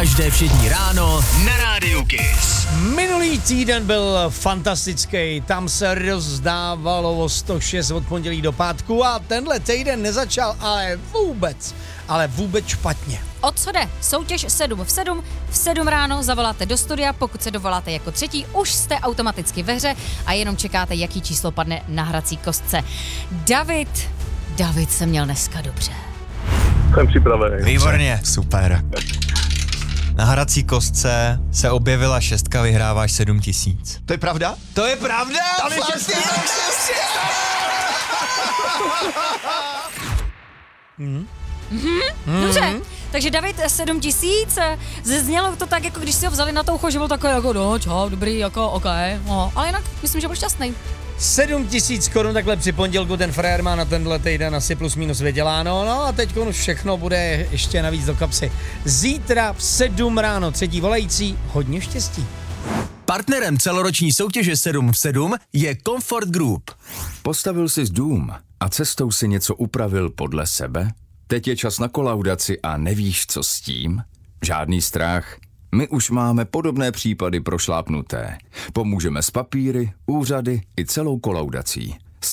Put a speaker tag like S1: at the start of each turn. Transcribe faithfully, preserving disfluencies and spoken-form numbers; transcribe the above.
S1: Každé všední ráno na Rádiu Kiss.
S2: Minulý týden byl fantastický, tam se rozdávalo o sto šest od pondělí do pátku a tenhle týden nezačal ale vůbec, ale vůbec špatně.
S3: O co jde? Soutěž sedm v sedm. V sedm ráno zavoláte do studia, pokud se dovoláte jako třetí, už jste automaticky ve hře a jenom čekáte, jaký číslo padne na hrací kostce. David, David se měl dneska dobře.
S4: Jsem připravený.
S5: Výborně. Super. Na hrací kostce se objevila šestka, vyhráváš sedm tisíc.
S6: To je pravda?
S5: To je pravda?
S6: Tam je šestý.
S3: Mhm. Mm-hmm. Dobře, takže David sedm tisíc, znělo to tak, jako když si ho vzali na toucho, že byl takový jako, no čau, dobrý, jako, ok, no, ale jinak myslím, že byl šťastný.
S2: sedm tisíc korun takhle při pondělku ten frajer má na tenhle týden asi plus minus vyděláno, no a teď už všechno bude ještě navíc do kapsy. Zítra v sedm ráno třetí volající, hodně štěstí.
S1: Partnerem celoroční soutěže sedm v sedm je Comfort Group.
S7: Postavil jsi dům a cestou si něco upravil podle sebe? Teď je čas na kolaudaci a nevíš, co s tím? Žádný strach. My už máme podobné případy prošlápnuté. Pomůžeme s papíry, úřady i celou kolaudací.